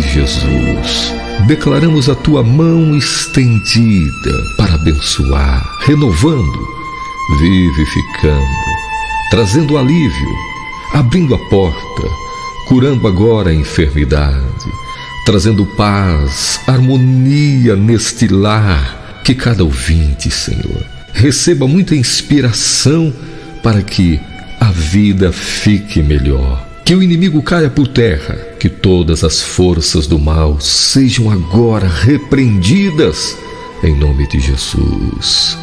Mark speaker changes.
Speaker 1: de Jesus, declaramos a tua mão estendida para abençoar, renovando, vivificando, trazendo alívio, abrindo a porta, curando agora a enfermidade, trazendo paz, harmonia neste lar. Que cada ouvinte, Senhor, receba muita inspiração para que a vida fique melhor. Que o inimigo caia por terra, que todas as forças do mal sejam agora repreendidas, em nome de Jesus.